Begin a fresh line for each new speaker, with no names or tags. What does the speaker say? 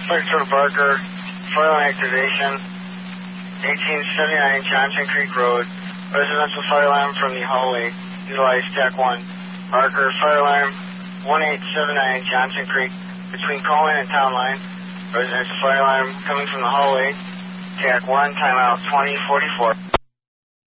Sergeant Barker, fire alarm activation, 1879 Johnson Creek Road, residential fire alarm from the hallway, utilize TAC 1. Barker, fire alarm, 1879 Johnson Creek, between Coleman and Town Line, residential fire alarm coming from the hallway, TAC 1, timeout 2044.